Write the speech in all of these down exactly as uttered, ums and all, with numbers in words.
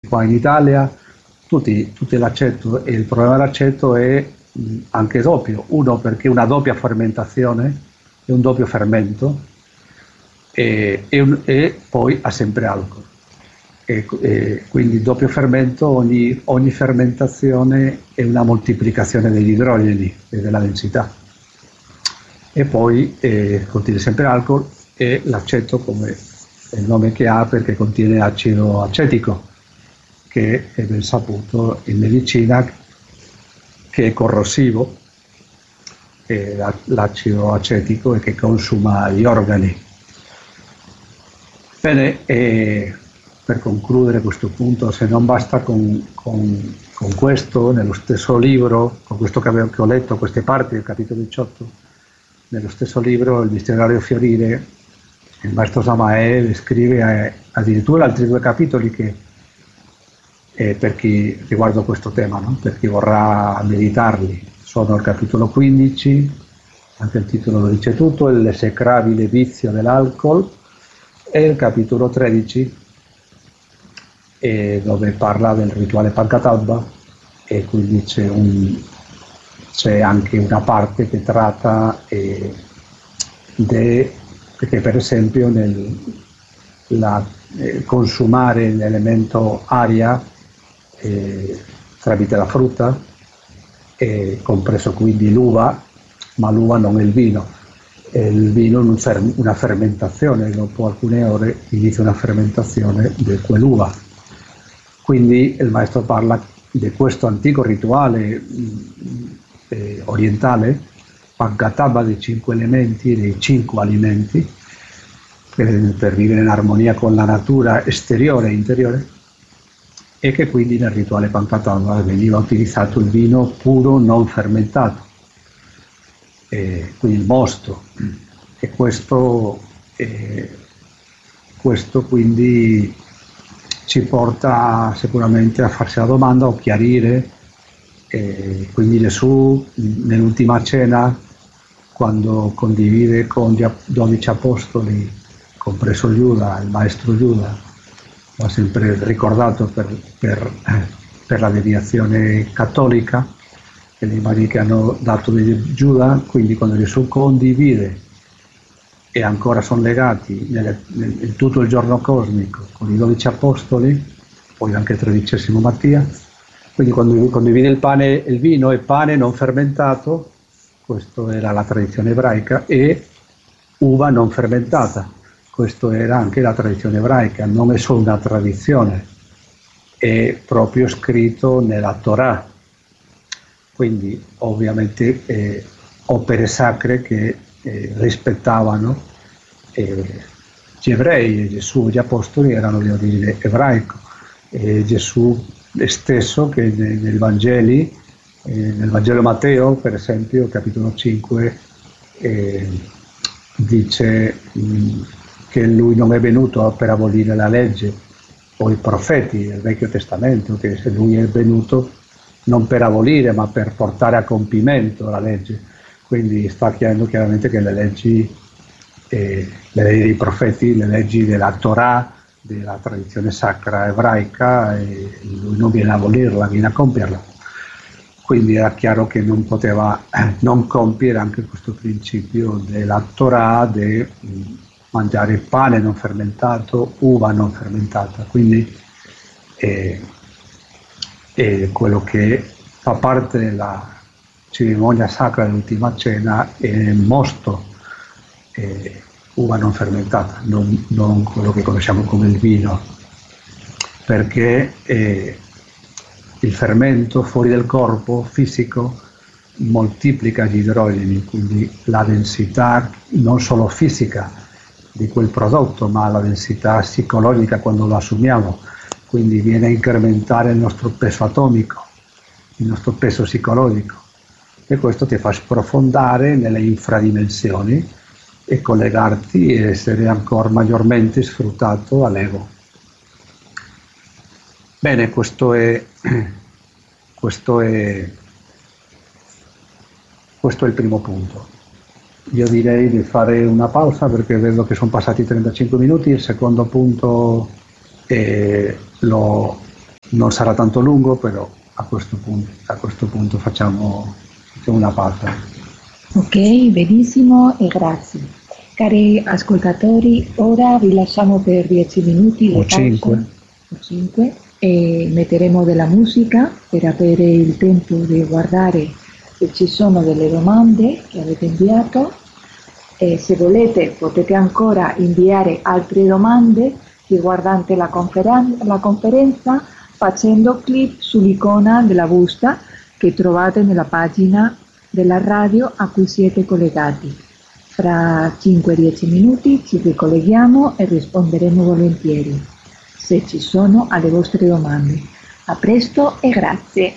qua in Italia, tutti, tutti l'aceto, e il problema dell'aceto è mh, anche doppio. Uno, perché una doppia fermentazione, è un doppio fermento, e, e, un, e poi ha sempre alcol. E, e quindi doppio fermento, ogni, ogni fermentazione è una moltiplicazione degli idrogeni e della densità. E poi eh, contiene sempre alcol, e l'aceto, come è il nome che ha, perché contiene acido acetico, che è ben saputo in medicina che è corrosivo, è l'acido acetico, e che consuma gli organi. Bene, eh, per concludere questo punto, se non basta con, con, con questo, nello stesso libro, con questo che, avevo, che ho letto, queste parti del capitolo diciotto, nello stesso libro, Il mistero dell'aria fiorire, il maestro Samael scrive eh, addirittura altri due capitoli che, eh, per chi riguardo questo tema, no? Per chi vorrà meditarli, sono il capitolo quindici, anche il titolo lo dice tutto, l'esecrabile vizio dell'alcol, e il capitolo tredici, eh, dove parla del rituale Pancatabba, e quindi c'è, un, c'è anche una parte che tratta eh, de, perché per esempio nel la, eh, consumare l'elemento aria eh, tramite la frutta, eh, compreso quindi l'uva, ma l'uva non è il vino. Il vino è una fermentazione, dopo alcune ore inizia una fermentazione di quell'uva. Quindi il maestro parla di questo antico rituale eh, orientale, Pancatabba, dei cinque elementi, dei cinque alimenti, per, per vivere in armonia con la natura esteriore e interiore, e che quindi nel rituale Pancatabba veniva utilizzato il vino puro non fermentato, eh, quindi il mosto, e questo, eh, questo quindi ci porta sicuramente a farsi la domanda o chiarire, eh, quindi Gesù nell'ultima cena, quando condivide con gli dodici apostoli, compreso Giuda, il maestro Giuda, l'ha sempre ricordato per, per, per la deviazione cattolica, e le immagini che hanno dato di Giuda. Quindi quando Gesù condivide e ancora sono legati nel, nel, in tutto il giorno cosmico con i dodici apostoli, poi anche il tredicesimo Mattia, quindi quando condivide il pane e il vino, è pane non fermentato, questa era la tradizione ebraica, e uva non fermentata, questa era anche la tradizione ebraica, non è solo una tradizione, è proprio scritto nella Torah. Quindi ovviamente eh, opere sacre che eh, rispettavano eh, gli ebrei, e Gesù e gli apostoli erano di origine ebraico, e Gesù stesso, che nei, nei Vangeli, eh, nel Vangelo Matteo per esempio, capitolo cinque, eh, dice mh, che lui non è venuto per abolire la legge o i profeti, il Vecchio Testamento, che lui è venuto non per abolire, ma per portare a compimento la legge. Quindi sta chiarendo chiaramente che le leggi, eh, le leggi dei profeti, le leggi della Torah, della tradizione sacra ebraica, eh, lui non viene a abolirla, viene a compierla. Quindi era chiaro che non poteva non compiere anche questo principio della Torah, di mangiare pane non fermentato, uva non fermentata. Quindi eh, E quello che fa parte della cerimonia sacra dell'ultima cena è il mosto, eh, uva non fermentata, non, non quello che conosciamo come il vino, perché eh, il fermento fuori del corpo fisico moltiplica gli idrogeni, quindi la densità non solo fisica di quel prodotto, ma la densità psicologica quando lo assumiamo. Quindi viene a incrementare il nostro peso atomico, il nostro peso psicologico, e questo ti fa sprofondare nelle infradimensioni e collegarti e essere ancora maggiormente sfruttato all'ego. Bene, questo è, questo è, questo è il primo punto. Io direi di fare una pausa perché vedo che sono passati trentacinque minuti. Il secondo punto è Lo, non sarà tanto lungo, però a questo punto, a questo punto facciamo, facciamo una pausa. Ok, benissimo e grazie. Cari ascoltatori, ora vi lasciamo per dieci minuti o cinque. o cinque e metteremo della musica per avere il tempo di guardare se ci sono delle domande che avete inviato. E se volete potete ancora inviare altre domande riguardanti la, conferen- la conferenza facendo clic sull'icona della busta che trovate nella pagina della radio a cui siete collegati. Fra cinque dieci minuti ci ricolleghiamo e risponderemo volentieri se ci sono alle vostre domande. A presto e grazie.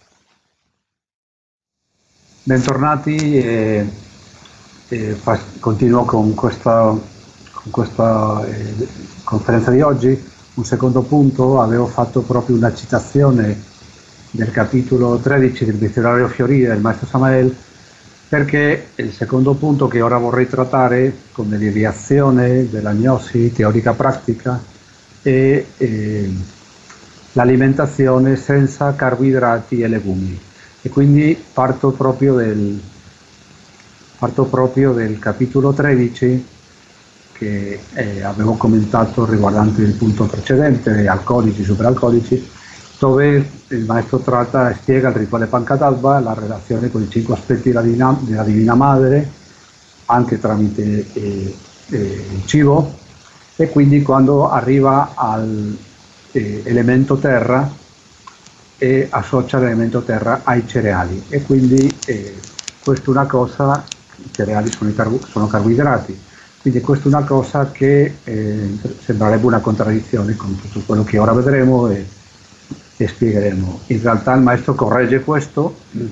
Bentornati e, e fa, continuo con questa, con questa eh, conferenza di oggi. Un secondo punto, avevo fatto proprio una citazione del capitolo tredici del Dizionario Fiorire del Maestro Samael, perché il secondo punto che ora vorrei trattare come deviazione della gnosi teorica pratica è eh, l'alimentazione senza carboidrati e legumi. E quindi parto proprio del, parto proprio del capitolo tredici che eh, avevo commentato riguardante il punto precedente, alcolici, superalcolici, dove il maestro tratta e spiega il rituale Pancatalba, la relazione con i cinque aspetti della Divina, della Divina Madre, anche tramite eh, eh, il cibo, e quindi quando arriva all'elemento eh, terra e associa l'elemento terra ai cereali. E quindi eh, questa è una cosa, i cereali sono, i carbo, sono carboidrati, quindi questa è una cosa che eh, sembrerebbe una contraddizione con tutto quello che ora vedremo e e spiegheremo. In realtà il maestro corregge questo,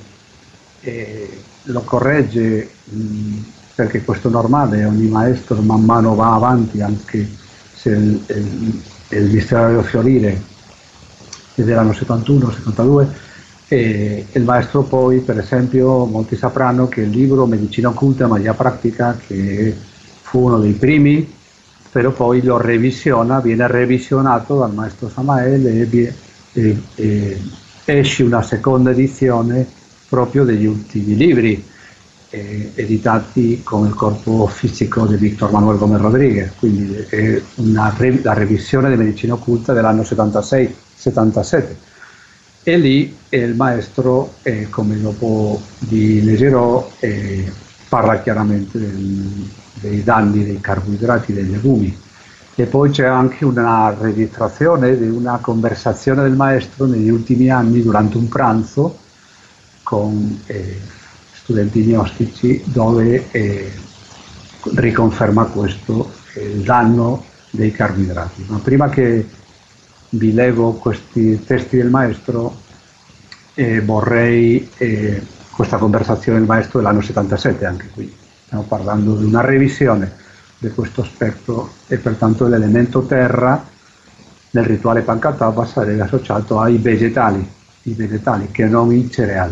e lo corregge mh, perché questo è normale, ogni maestro man mano va avanti, anche se il, il, il Dizionario Fiorire è dell'anno settantuno settantadue, e il maestro poi, per esempio, molti sapranno che il libro Medicina Occulta e Magia Pratica, che fu uno dei primi, però poi lo revisiona, viene revisionato dal maestro Samael e E, e esce una seconda edizione proprio degli ultimi libri eh, editati con il corpo fisico di Víctor Manuel Gómez Rodríguez, quindi è una re, la revisione di Medicina Occulta dell'anno settantasei settantasette, e lì eh, il maestro, eh, come dopo vi leggerò, eh, parla chiaramente del, dei danni dei carboidrati, dei legumi. E poi c'è anche una registrazione di una conversazione del maestro negli ultimi anni durante un pranzo con eh, studenti gnostici, dove eh, riconferma questo, eh, il danno dei carboidrati. Ma prima che vi leggo questi testi del maestro, eh, vorrei eh, questa conversazione del maestro dell'anno settantasette, anche qui stiamo parlando di una revisione di questo aspetto, e pertanto l'elemento terra nel rituale Pancatalba sarebbe associato ai vegetali, i vegetali che non i cereali.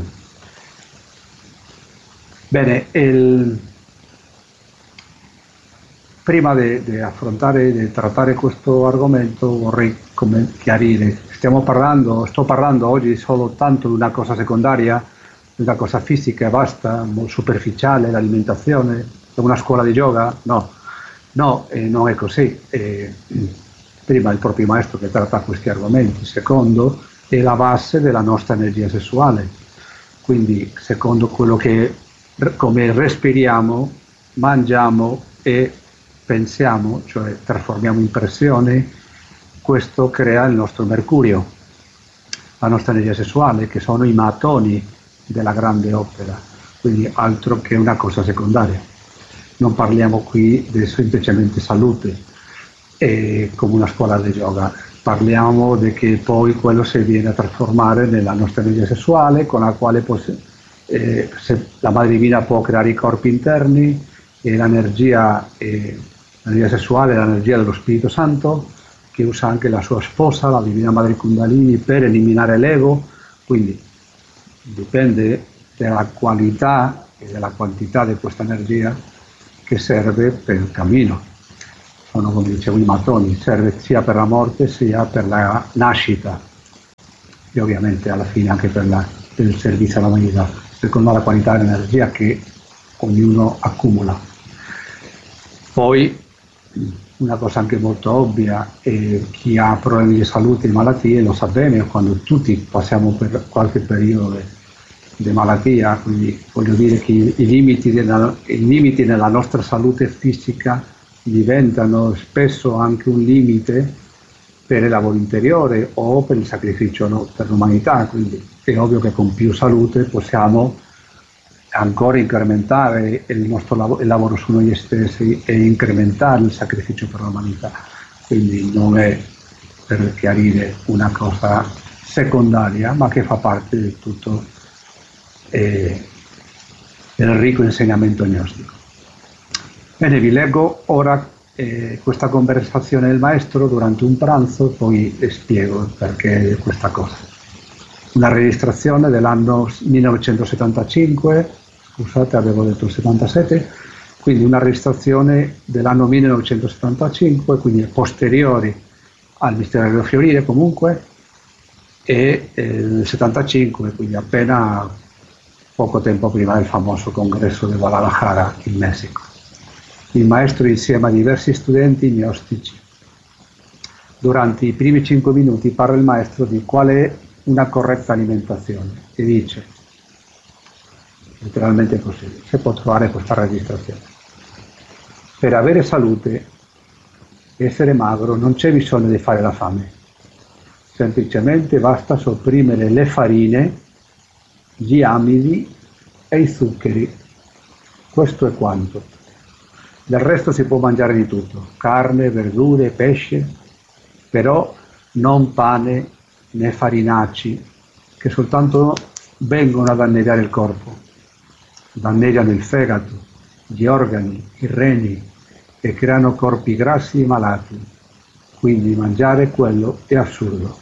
Bene, il... prima di affrontare, di trattare questo argomento, vorrei come chiarire, stiamo parlando, sto parlando oggi solo tanto di una cosa secondaria, di una cosa fisica e basta, molto superficiale, l'alimentazione, una scuola di yoga? No. No, eh, non è così. Eh, prima il proprio maestro che tratta questi argomenti, secondo è la base della nostra energia sessuale, quindi secondo quello che come respiriamo, mangiamo e pensiamo, cioè trasformiamo in pressione, questo crea il nostro mercurio, la nostra energia sessuale, che sono i mattoni della grande opera, quindi altro che una cosa secondaria. Non parliamo qui di semplicemente salute, eh, come una scuola di yoga, parliamo di che poi quello si viene a trasformare nella nostra energia sessuale, con la quale poss- eh, se la Madre Divina può creare i corpi interni, e l'energia, eh, l'energia sessuale è l'energia dello Spirito Santo, che usa anche la sua sposa, la Divina Madre Kundalini, per eliminare l'ego, quindi dipende dalla qualità e dalla quantità di questa energia che serve per il cammino. Sono, come dicevo, i mattoni, serve sia per la morte sia per la nascita. e ovviamente alla fine anche per, la, per il servizio all'umanità, secondo la qualità dell'energia che ognuno accumula. Poi una cosa anche molto ovvia, eh, chi ha problemi di salute e malattie lo sa bene, quando tutti passiamo per qualche periodo di malattia, quindi voglio dire che i, i, limiti della, i limiti nella nostra salute fisica diventano spesso anche un limite per il lavoro interiore o per il sacrificio, no, per l'umanità, quindi è ovvio che con più salute possiamo ancora incrementare il nostro lavoro, il lavoro su noi stessi e incrementare il sacrificio per l'umanità. Quindi non è, per chiarire, una cosa secondaria, ma che fa parte di tutto eh, del ricco insegnamento gnostico. Bene, vi leggo ora eh, questa conversazione del maestro durante un pranzo, poi spiego perché questa cosa. Una registrazione dell'anno millenovecentosettantacinque, scusate, avevo detto settantasette, quindi una registrazione dell'anno millenovecentosettantacinque, quindi posteriori al mistero dello fiorire comunque, e eh, nel settantacinque, quindi appena poco tempo prima del famoso congresso di Guadalajara in Messico. Il maestro insieme a diversi studenti gnostici. Durante i primi cinque minuti parla il maestro di qual è una corretta alimentazione e dice, letteralmente così, se può trovare questa registrazione: per avere salute, essere magro, non c'è bisogno di fare la fame, semplicemente basta sopprimere le farine, gli amidi e i zuccheri, questo è quanto. Del resto si può mangiare di tutto, carne, verdure, pesce, però non pane né farinacci, che soltanto vengono a danneggiare il corpo, danneggiano il fegato, gli organi, i reni e creano corpi grassi e malati, quindi mangiare quello è assurdo.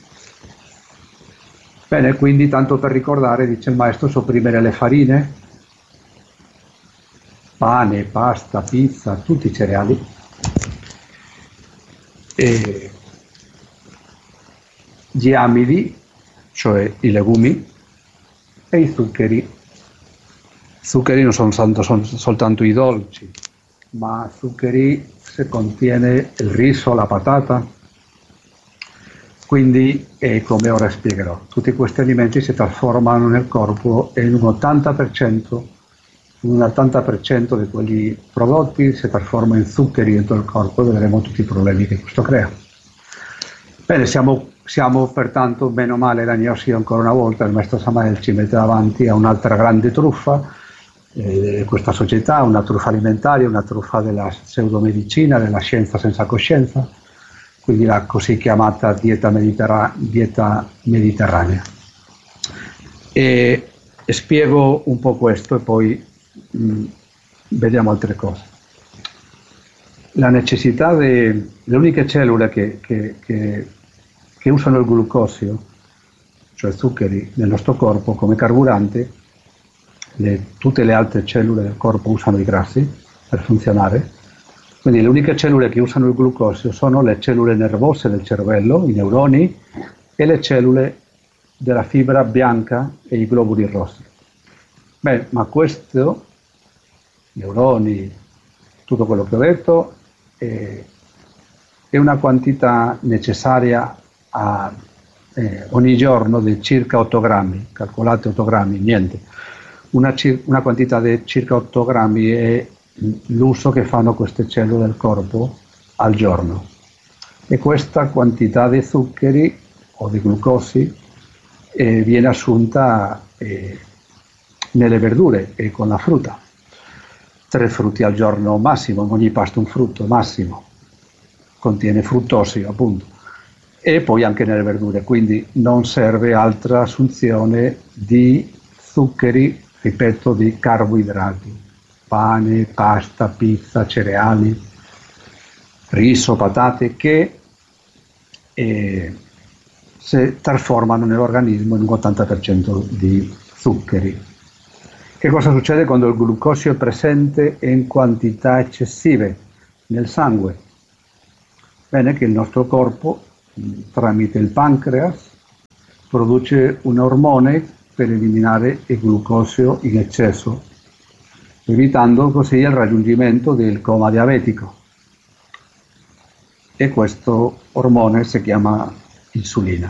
Bene, quindi tanto per ricordare, dice il maestro, sopprimere le farine, pane, pasta, pizza, tutti i cereali, e gli amidi, cioè i legumi, e i zuccheri. Zuccheri non sono soltanto, sono soltanto i dolci, ma zuccheri se contiene il riso, la patata. Quindi, eh, come ora spiegherò, tutti questi alimenti si trasformano nel corpo e in un ottanta per cento, un ottanta per cento di quegli prodotti si trasforma in zuccheri dentro il corpo e vedremo tutti i problemi che questo crea. Bene, siamo, siamo pertanto, bene o male, la gnosi ancora una volta, il maestro Samael ci mette davanti a un'altra grande truffa eh, questa società, una truffa alimentaria, una truffa della pseudomedicina, della scienza senza coscienza, quindi la così chiamata dieta, mediterra- dieta mediterranea. E, e spiego un po' questo e poi mh, vediamo altre cose. La necessità delle uniche cellule che, che, che, che usano il glucosio, cioè zuccheri, nel nostro corpo come carburante, le, tutte le altre cellule del corpo usano i grassi per funzionare, quindi le uniche cellule che usano il glucosio sono le cellule nervose del cervello, i neuroni, e le cellule della fibra bianca e i globuli rossi. Beh, ma questo, neuroni, tutto quello che ho detto, è, è una quantità necessaria a, eh, ogni giorno di circa otto grammi, calcolate otto grammi, niente. Una, una quantità di circa otto grammi è l'uso che fanno queste cellule del corpo al giorno. E questa quantità di zuccheri o di glucosi eh, viene assunta eh, nelle verdure e con la frutta. Tre frutti al giorno massimo, ogni pasto un frutto massimo, contiene fruttosio appunto, e poi anche nelle verdure, quindi non serve altra assunzione di zuccheri, ripeto, di carboidrati, pane, pasta, pizza, cereali, riso, patate, che eh, si trasformano nell'organismo in un ottanta per cento di zuccheri. Che cosa succede quando il glucosio è presente in quantità eccessive nel sangue? Bene, che il nostro corpo, tramite il pancreas, produce un ormone per eliminare il glucosio in eccesso, evitando così il raggiungimento del coma diabetico. E questo ormone si chiama insulina.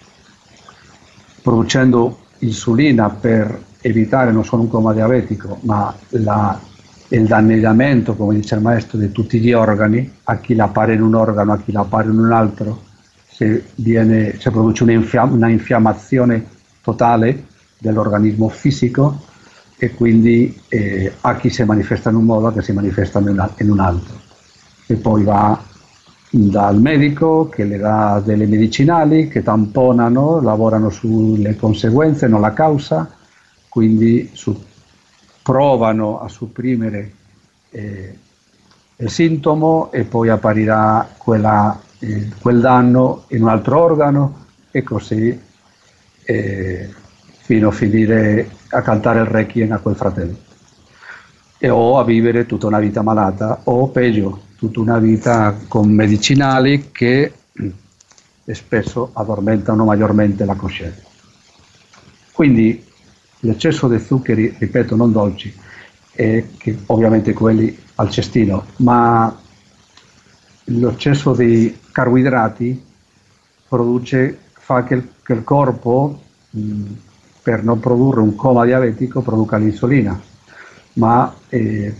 Producendo insulina per evitare non solo un coma diabetico, ma la, il danneggiamento, come dice il maestro, di tutti gli organi, a chi la appare in un organo, a chi la appare in un altro, se, viene, se produce un'infiam- una infiammazione totale dell'organismo fisico, e quindi eh, a chi si manifesta in un modo, a chi si manifesta in un altro. E poi va dal medico che le dà delle medicinali che tamponano, lavorano sulle conseguenze, non la causa, quindi su, provano a supprimere eh, il sintomo e poi apparirà quella, eh, quel danno in un altro organo e così eh, fino a finire a cantare il requiem a quel fratello e o a vivere tutta una vita malata o peggio tutta una vita con medicinali che spesso addormentano maggiormente la coscienza. Quindi l'eccesso di zuccheri, ripeto, non dolci, e che ovviamente quelli al cestino, ma l'eccesso di carboidrati produce, fa che il, che il corpo, mh, per non produrre un coma diabetico, produca l'insulina, ma eh,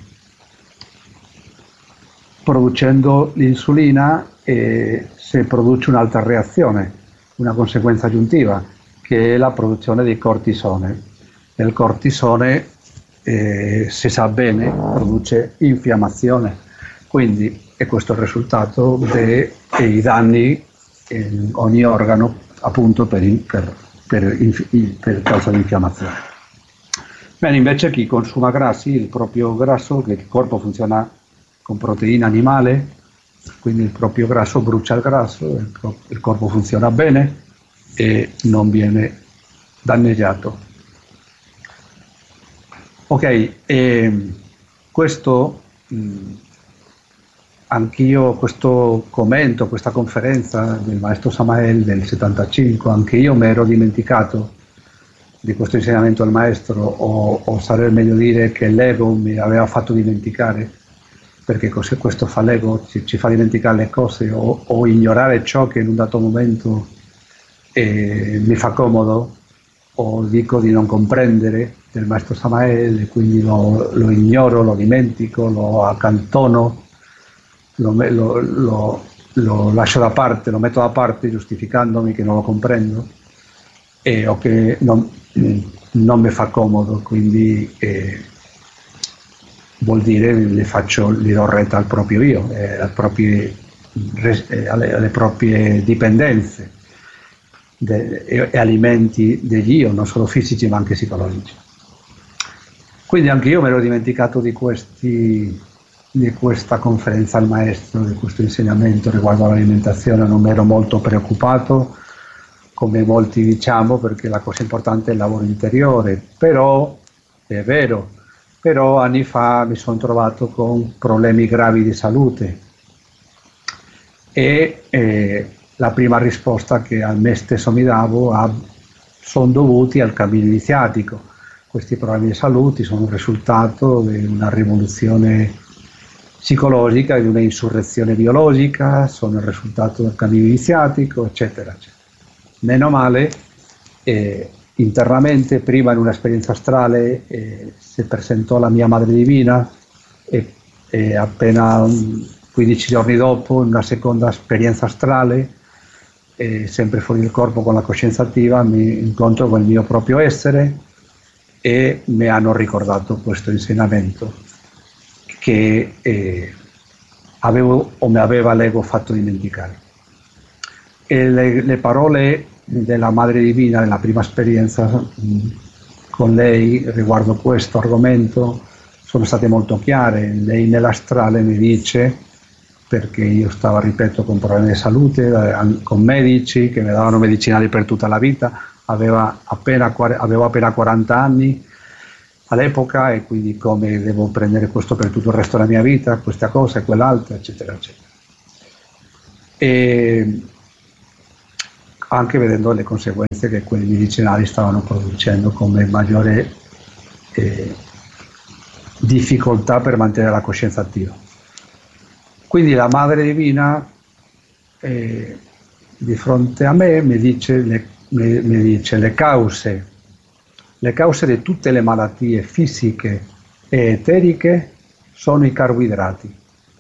producendo l'insulina eh, si produce un'altra reazione, una conseguenza aggiuntiva, che è la produzione di cortisone. Il cortisone, eh, si sa bene, produce infiammazione, quindi è questo il risultato dei danni in ogni organo, appunto per, per, per, per causa di infiammazione. Bene, invece chi consuma grassi, il proprio grasso, che il corpo funziona con proteina animale, quindi il proprio grasso brucia il grasso, il corpo funziona bene e non viene danneggiato. Ok, e questo mh, anch'io, questo commento, questa conferenza del maestro Samael del settantacinque, anche io mi ero dimenticato di questo insegnamento del maestro, o, o sarebbe meglio dire che l'ego mi aveva fatto dimenticare, perché così questo fa l'ego, ci, ci fa dimenticare le cose o, o ignorare ciò che in un dato momento eh, mi fa comodo, o dico di non comprendere del maestro Samael e quindi lo, lo ignoro, lo dimentico, lo accantono, lo, lo, lo, lo lascio da parte, lo metto da parte giustificandomi che non lo comprendo e, o che non, non mi fa comodo, quindi eh, vuol dire le faccio, gli do retta al proprio io, eh, al proprie, eh, alle, alle proprie dipendenze de, e, e alimenti degli io, non solo fisici ma anche psicologici. Quindi anche io mi ero dimenticato di, questi, di questa conferenza al maestro, di questo insegnamento riguardo all'alimentazione, non mi ero molto preoccupato, come molti diciamo, perché la cosa importante è il lavoro interiore, però è vero, però anni fa mi sono trovato con problemi gravi di salute e eh, la prima risposta che a me stesso mi davo a, sono dovuti al cammino iniziatico. Questi problemi di salute sono il risultato di una rivoluzione psicologica, di una insurrezione biologica, sono il risultato del cammino iniziatico, eccetera, eccetera. Meno male, eh, internamente, prima in un'esperienza astrale, eh, si presentò la mia Madre Divina e, e appena quindici giorni dopo, in una seconda esperienza astrale, eh, sempre fuori del corpo con la coscienza attiva, mi incontro con il mio proprio essere e mi hanno ricordato questo insegnamento che eh, avevo o mi aveva l'ego fatto dimenticare. E le, le parole della Madre Divina nella prima esperienza mh, con lei riguardo questo argomento sono state molto chiare. Lei nell'astrale mi dice, perché io stavo, ripeto, con problemi di salute, eh, con medici che mi davano medicinali per tutta la vita, aveva appena, avevo appena quaranta anni all'epoca e quindi come devo prendere questo per tutto il resto della mia vita, questa cosa e quell'altra, eccetera, eccetera. E anche vedendo le conseguenze che quei medicinali stavano producendo come maggiore eh, difficoltà per mantenere la coscienza attiva. Quindi la Madre Divina eh, di fronte a me mi dice le, mi, mi dice le cause, le cause di tutte le malattie fisiche e eteriche sono i carboidrati.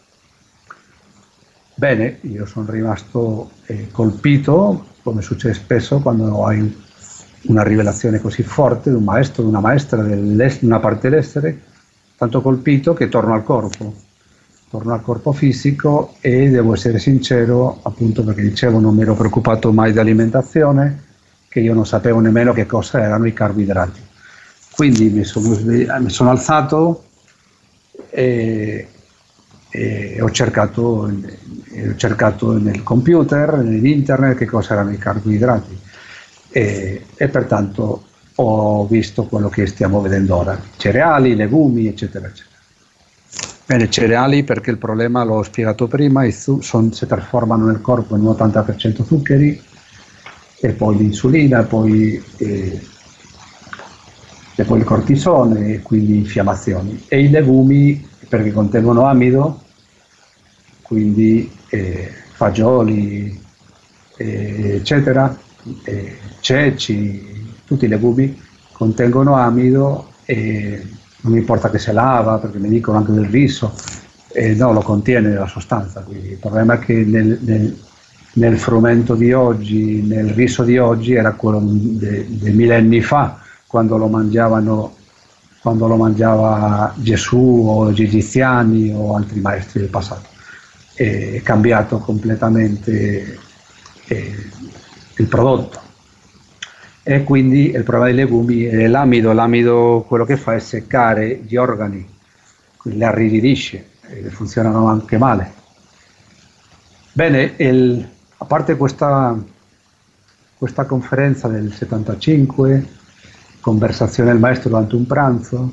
Bene, io sono rimasto eh, colpito, come succede spesso quando hai una rivelazione così forte di un maestro, di una maestra di una parte dell'essere, tanto colpito che torno al corpo, torno al corpo fisico e devo essere sincero, appunto perché dicevo non mi ero preoccupato mai di alimentazione, che io non sapevo nemmeno che cosa erano i carboidrati. Quindi mi sono, mi sono alzato e, e ho cercato, ho cercato nel computer, nell'internet, che cosa erano i carboidrati e, e pertanto ho visto quello che stiamo vedendo ora, cereali, legumi, eccetera, eccetera. Bene, cereali perché il problema, l'ho spiegato prima, son, si trasformano nel corpo in un ottanta per cento zuccheri, e poi l'insulina, e poi, eh, e poi il cortisone, e quindi infiammazioni. E i legumi perché contengono amido, quindi eh, fagioli, eh, eccetera, eh, ceci, tutti i legumi contengono amido e non mi importa che se lava, perché mi dicono anche del riso, eh, no, lo contiene la sostanza. Quindi il problema è che nel, nel, nel frumento di oggi, nel riso di oggi, era quello dei millenni fa, quando lo mangiavano, quando lo mangiava Gesù o gli egiziani o altri maestri del passato. È cambiato completamente eh, il prodotto. E quindi il problema dei legumi è l'amido. L'amido quello che fa è seccare gli organi, li arrigidisce e funzionano anche male. Bene, il, a parte questa, questa conferenza del settantacinque, conversazione del maestro durante un pranzo,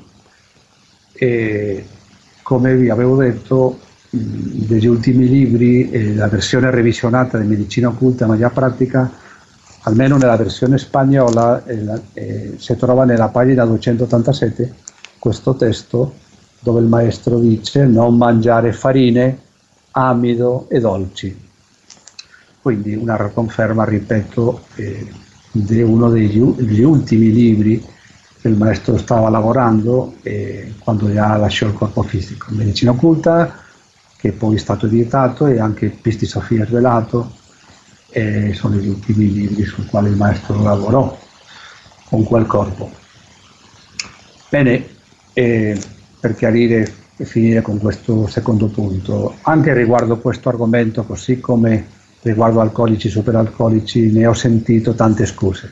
e come vi avevo detto, degli ultimi libri, eh, la versione revisionata di Medicina Occulta e Magia Pratica, almeno nella versione spagnola, eh, eh, si trova nella pagina duecentottantasette questo testo dove il maestro dice non mangiare farine, amido e dolci. Quindi una conferma, ripeto, eh, di uno degli gli ultimi libri che il maestro stava lavorando eh, quando già lasciò il corpo fisico. Medicina Occulta, che poi è stato editato, e anche Pisti Sofia Rivelato, e sono gli ultimi libri sul quale il maestro lavorò con quel corpo. Bene, eh, per chiarire e finire con questo secondo punto, anche riguardo questo argomento, così come riguardo alcolici, superalcolici, ne ho sentito tante scuse.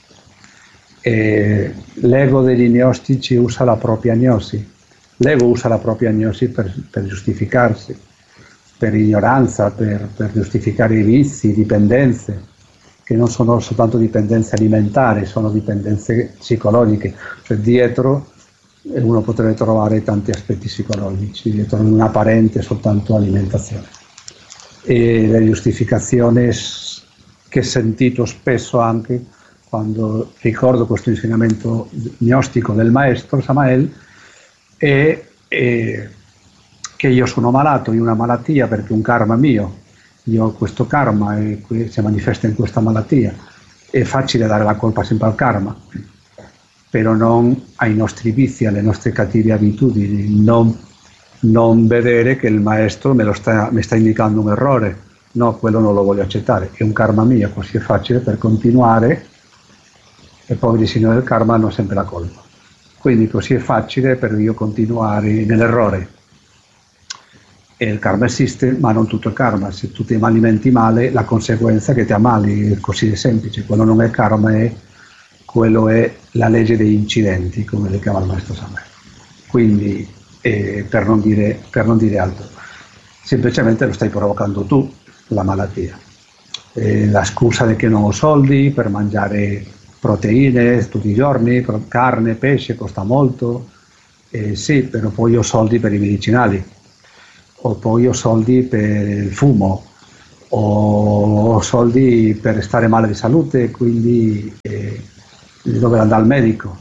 Eh, l'ego degli gnostici usa la propria gnosi, l'ego usa la propria gnosi per, per giustificarsi, per ignoranza, per, per giustificare i vizi, dipendenze, che non sono soltanto dipendenze alimentari, sono dipendenze psicologiche, cioè dietro uno potrebbe trovare tanti aspetti psicologici, dietro un'apparente soltanto alimentazione. E le giustificazioni che ho sentito spesso anche quando ricordo questo insegnamento gnostico del maestro Samael è, è che io sono malato di una malattia perché è un karma mio, io ho questo karma e si manifesta in questa malattia. È facile dare la colpa sempre al karma, però non ai nostri vizi, alle nostre cattive abitudini, non, non vedere che il maestro me lo sta, mi sta indicando un errore, no, quello non lo voglio accettare, è un karma mio, così è facile per continuare, e i poveri signori del karma hanno sempre la colpa. Quindi così è facile per io continuare nell'errore. E il karma esiste, ma non tutto è karma. Se tu ti alimenti male, la conseguenza è che ti ammali, è così semplice. Quello non è karma, è, quello è la legge degli incidenti, come le chiama il maestro Samael. Quindi, eh, per, non dire, per non dire altro, semplicemente lo stai provocando tu, la malattia. Eh, la scusa di che non ho soldi per mangiare proteine tutti i giorni, carne, pesce, costa molto. Eh, sì, però poi ho soldi per i medicinali, o poi ho soldi per il fumo, o soldi per stare male di salute e quindi eh, dover andare al medico,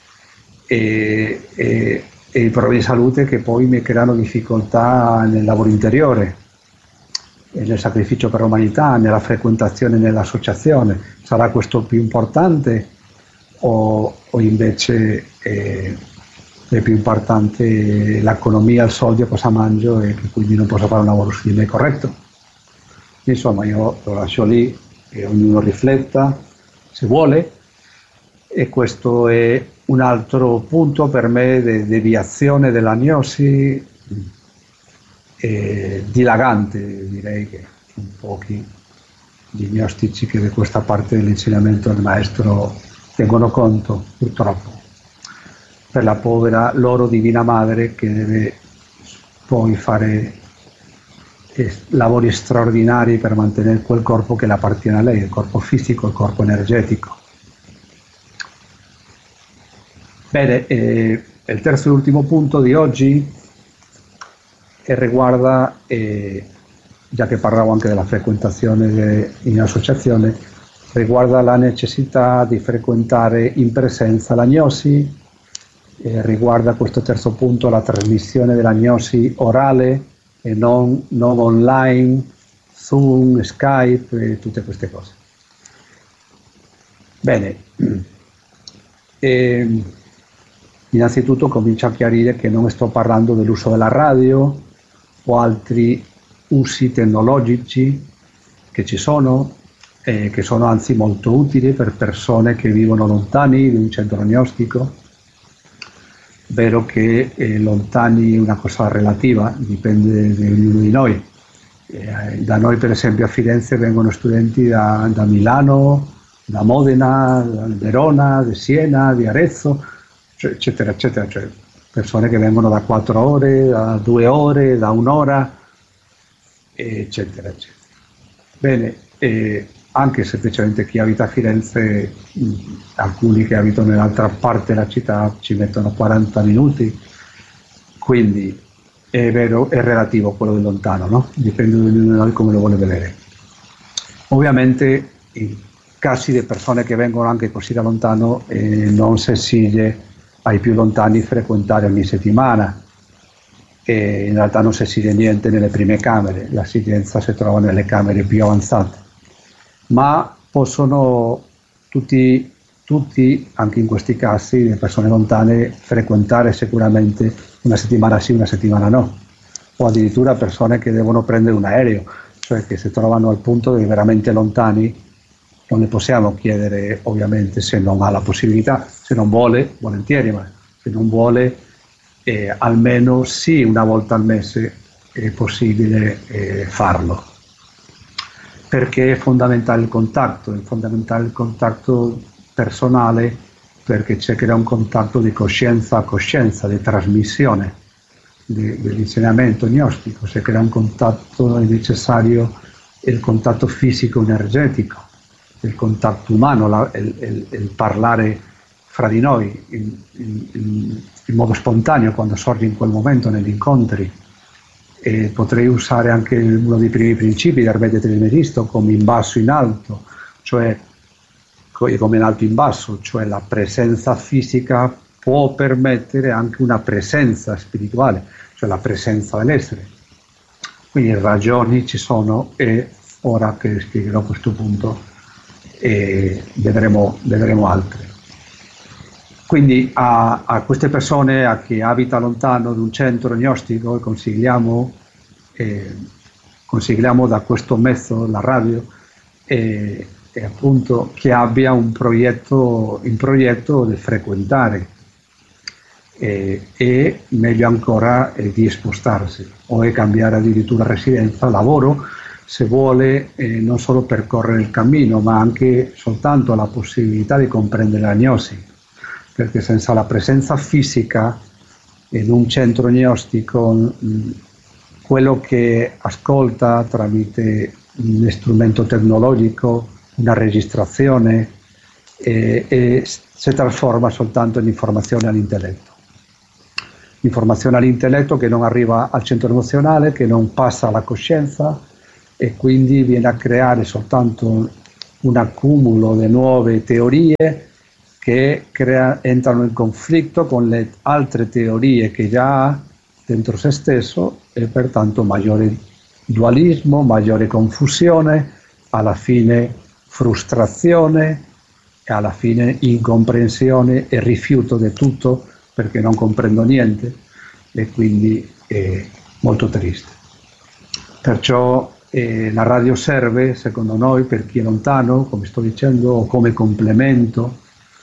e, e, e i problemi di salute che poi mi creano difficoltà nel lavoro interiore, nel sacrificio per l'umanità, nella frequentazione nell'associazione. Sarà questo più importante o, o invece eh, è più importante l'economia, il soldo, cosa mangio e che quindi non posso fare un lavoro su di me corretto? Insomma, io lo lascio lì e ognuno rifletta se vuole, e questo è un altro punto per me di deviazione dell'agnosi eh, dilagante, direi che un pochi di gnostici che di questa parte dell'insegnamento del maestro tengono conto, purtroppo, per la povera loro Divina Madre che deve poi fare eh, lavori straordinari per mantenere quel corpo che le appartiene a lei, il corpo fisico, il corpo energetico. Bene, eh, il terzo e ultimo punto di oggi eh, riguarda, eh, già che parlavo anche della frequentazione de, in associazione, riguarda la necessità di frequentare in presenza l'agnosi, eh, riguarda questo terzo punto la trasmissione dell'agnosi orale e non, non online, Zoom, Skype e tutte queste cose. Bene, eh, innanzitutto comincio a chiarire che non sto parlando dell'uso della radio o altri usi tecnologici che ci sono, eh, che sono anzi molto utili per persone che vivono lontani di un centro gnostico. Vero che eh, lontani è una cosa relativa, dipende da ognuno di noi. Eh, da noi per esempio a Firenze vengono studenti da, da Milano, da Modena, da Verona, di Siena, di Arezzo, cioè, eccetera, eccetera, cioè persone che vengono da quattro ore, da due ore, da un'ora, eccetera, eccetera. Bene, eh, anche semplicemente chi abita a Firenze, mh, alcuni che abitano nell'altra parte della città ci mettono quaranta minuti, quindi è vero, è relativo quello del lontano, no? Dipende da ognuno di noi come lo vuole vedere. Ovviamente in casi di persone che vengono anche così da lontano eh, non si esige ai più lontani frequentare ogni settimana, e in realtà non si esige niente nelle prime camere, l'esigenza si trova nelle camere più avanzate, ma possono tutti, tutti anche in questi casi le persone lontane frequentare sicuramente una settimana sì, una settimana no, o addirittura persone che devono prendere un aereo, cioè che si trovano al punto di veramente lontani. Non le possiamo chiedere, ovviamente, se non ha la possibilità, se non vuole, volentieri, ma se non vuole, eh, almeno sì, una volta al mese è possibile eh, farlo. Perché è fondamentale il contatto, è fondamentale il contatto personale, perché c'è che era un contatto di coscienza a coscienza, di trasmissione di, dell'insegnamento gnostico, se crea un contatto, è necessario il contatto fisico-energetico, il contatto umano, la, il, il, il parlare fra di noi in, in, in, in modo spontaneo quando sorge in quel momento negli incontri. E potrei usare anche uno dei primi principi del Hermetia Trismegisto come in basso in alto, cioè come in alto in basso, cioè la presenza fisica può permettere anche una presenza spirituale, cioè la presenza dell'essere. Quindi ragioni ci sono, e ora che spiegherò questo punto e vedremo, vedremo altre. Quindi a, a queste persone, a chi abita lontano da un centro gnostico, consigliamo, eh, consigliamo da questo mezzo, la radio, eh, e appunto che abbia un progetto, in progetto di frequentare eh, e meglio ancora eh, di spostarsi o di cambiare addirittura residenza, lavoro, se vuole eh, non solo percorrere il cammino, ma anche soltanto la possibilità di comprendere l'agnosi, perché senza la presenza fisica in un centro gnostico, mh, quello che ascolta tramite un strumento tecnologico, una registrazione, eh, eh, si trasforma soltanto in informazione all'intelletto. Informazione all'intelletto che non arriva al centro emozionale, che non passa alla coscienza, e quindi viene a creare soltanto un accumulo di nuove teorie che crea, entrano in conflitto con le altre teorie che già ha dentro se stesso, e pertanto maggiore dualismo, maggiore confusione, alla fine frustrazione e alla fine incomprensione e rifiuto di tutto perché non comprendo niente, e quindi è molto triste. Perciò eh, la radio serve, secondo noi, per chi è lontano, come sto dicendo, come complemento.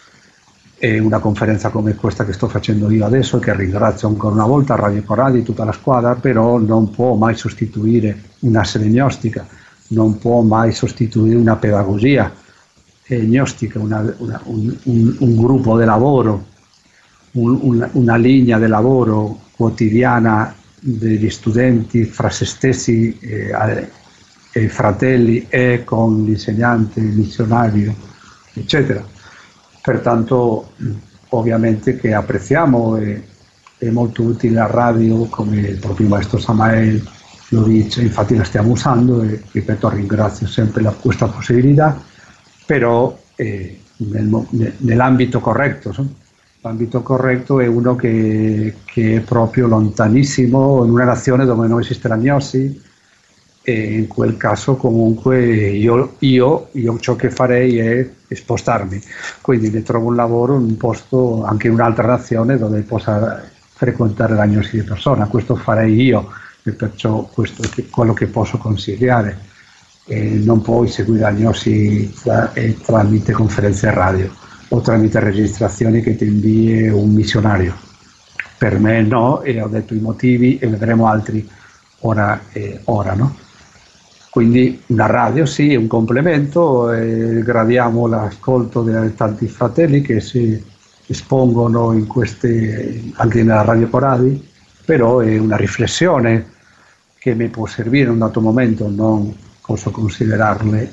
E una conferenza come questa che sto facendo io adesso, che ringrazio ancora una volta Radio Corradi e tutta la squadra, però non può mai sostituire una sede gnostica, non può mai sostituire una pedagogia eh, gnostica, una, una, un, un, un gruppo di lavoro, un, un, una linea di lavoro quotidiana degli studenti fra se stessi e, e fratelli e con l'insegnante, il missionario, eccetera. Pertanto ovviamente che apprezziamo, e è molto utile la radio, come il proprio maestro Samael lo dice, infatti la stiamo usando e ripeto, ringrazio sempre la, questa possibilità, però eh, nel, nell'ambito corretto. So? L'ambito corretto è uno che, che è proprio lontanissimo, in una nazione dove non esiste la gnosi, e in quel caso comunque io, io, io ciò che farei è spostarmi, quindi ne trovo un lavoro in un posto, anche in un'altra nazione, dove possa frequentare la gnosi di persona. Questo farei io, e perciò questo è quello che posso consigliare. E non puoi seguire la gnosi tra, eh, tramite conferenze radio o tramite registrazioni che ti invii un missionario. Per me no, e ho detto i motivi e vedremo altri ora, eh, ora no? Quindi una radio sì, è un complemento, eh, gradiamo l'ascolto di tanti fratelli che si espongono in queste, anche nella Radio Corradi, però è una riflessione che mi può servire in un dato momento, non posso considerarle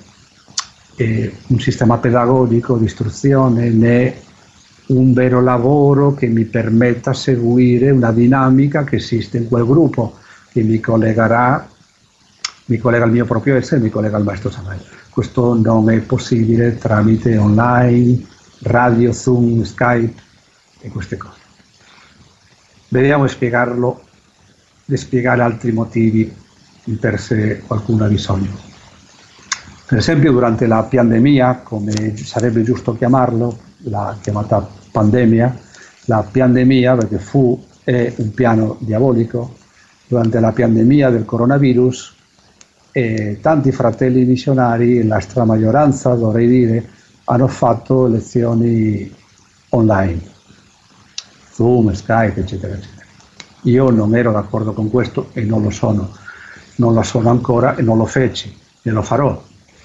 eh, un sistema pedagogico di istruzione né un vero lavoro che mi permetta seguire una dinamica che esiste in quel gruppo, che mi collegherà mi collega al mio proprio essere, mi collega al maestro Samael. Questo non è possibile tramite online, radio, Zoom, Skype e queste cose. Vediamo di spiegarlo, di spiegare altri motivi per se qualcuno ha bisogno. Per esempio durante la pandemia, come sarebbe giusto chiamarlo, la chiamata pandemia, la pandemia perché fu è un piano diabolico, durante la pandemia del coronavirus, e tanti fratelli missionari, la stramaggioranza dovrei dire, hanno fatto lezioni online, Zoom, Skype, eccetera, eccetera. Io non ero d'accordo con questo e non lo sono, non lo sono ancora e non lo feci, e lo farò.